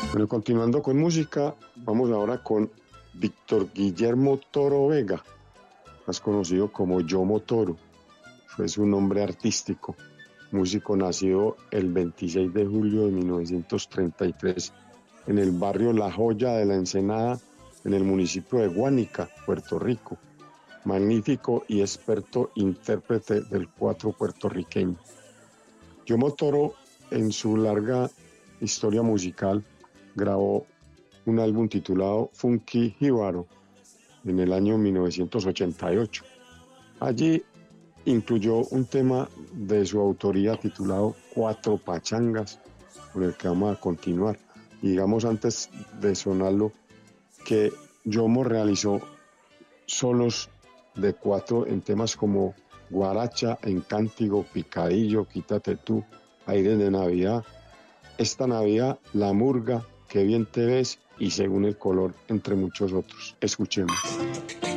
Bueno, continuando con música, vamos ahora con Víctor Guillermo Toro Vega, más conocido como Yomo Toro. Fue su nombre artístico, músico nacido el 26 de julio de 1933 en el barrio La Joya de la Ensenada, en el municipio de Guánica, Puerto Rico. Magnífico y experto intérprete del cuatro puertorriqueño. Yomo Toro, en su larga historia musical, grabó un álbum titulado Funky Jíbaro en el año 1988. Allí incluyó un tema de su autoría titulado Cuatro Pachangas, con el que vamos a continuar. Y digamos antes de sonarlo que Yomo realizó solos de cuatro en temas como Guaracha, Encántigo, Picadillo, Quítate tú, Aires de Navidad, Esta Navidad, La Murga, Qué bien te ves y Según el color, entre muchos otros. Escuchemos.